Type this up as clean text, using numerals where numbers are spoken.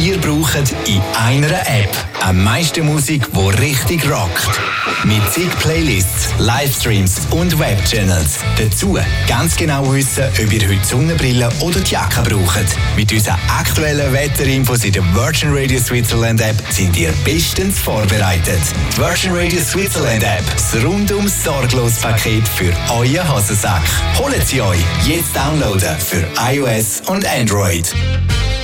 ihr braucht in einer App. Am meisten Musik, die richtig rockt. Mit zig Playlists, Livestreams und Webchannels. Dazu ganz genau wissen, ob ihr heute Sonnenbrille oder die Jacke braucht. Mit unseren aktuellen Wetterinfos in der Virgin Radio Switzerland App sind ihr bestens vorbereitet. Die Virgin Radio Switzerland App, das rundum sorglos Paket für euren Hosensack. Holt sie euch jetzt downloaden für iOS und Android.